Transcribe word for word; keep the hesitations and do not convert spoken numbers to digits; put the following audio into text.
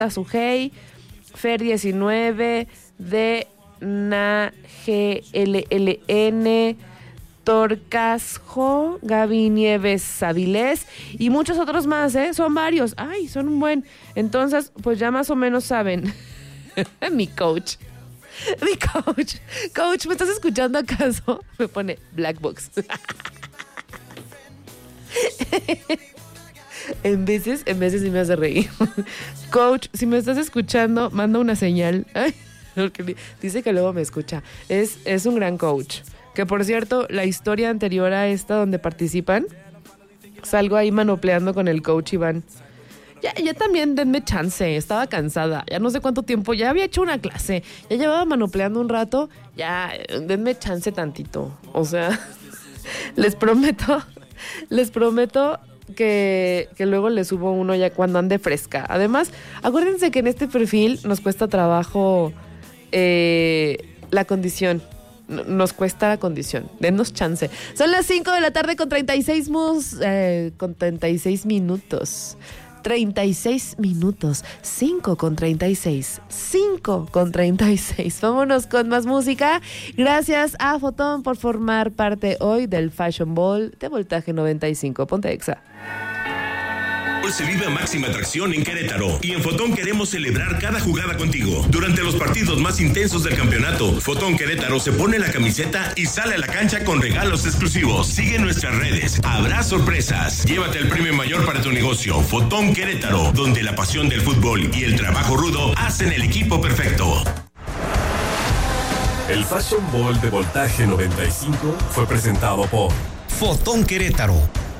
Sujei, Fer diecinueve, D Na G L L N, Torcasjo, Gaby Nieves Avilés y muchos otros más, ¿eh? Son varios. Ay, son un buen. Entonces, pues ya más o menos saben. Mi coach. Mi coach. Coach, ¿me estás escuchando acaso? Me pone Black Box. En veces, en veces sí me hace reír. Coach, si me estás escuchando, manda una señal. Ay, porque dice que luego me escucha. Es, es un gran coach. Que por cierto, la historia anterior a esta donde participan, salgo ahí manopleando con el coach Iván. Ya, ya también denme chance, estaba cansada, ya no sé cuánto tiempo, ya había hecho una clase, ya llevaba manopleando un rato, ya denme chance tantito. O sea, les prometo, les prometo que, que luego les subo uno ya cuando ande fresca. Además, acuérdense que en este perfil nos cuesta trabajo eh, la condición. Nos cuesta la condición. Denos chance. Son las cinco de la tarde con treinta y seis mus, eh, con treinta y seis minutos. treinta y seis minutos. cinco con treinta y seis. cinco con treinta y seis. Vámonos con más música. Gracias a Fotón por formar parte hoy del Fashion Ball de Voltaje noventa y cinco. Ponte Exa. Hoy se vive a máxima atracción en Querétaro y en Fotón queremos celebrar cada jugada contigo. Durante los partidos más intensos del campeonato, Fotón Querétaro se pone la camiseta y sale a la cancha con regalos exclusivos. Sigue nuestras redes, habrá sorpresas. Llévate el premio mayor para tu negocio. Fotón Querétaro, donde la pasión del fútbol y el trabajo rudo hacen el equipo perfecto. El Fashion Ball de Voltaje noventa y cinco fue presentado por Fotón Querétaro.